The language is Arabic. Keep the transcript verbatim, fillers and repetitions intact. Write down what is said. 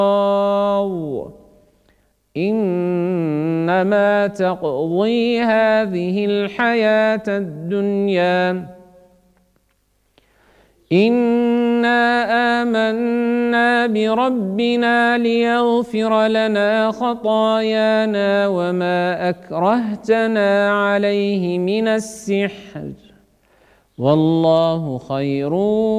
إنما تقضي هذه الحياة الدنيا إنا آمنا بربنا ليغفر لنا خطايانا وما أكرهتنا عليه من السحر والله خير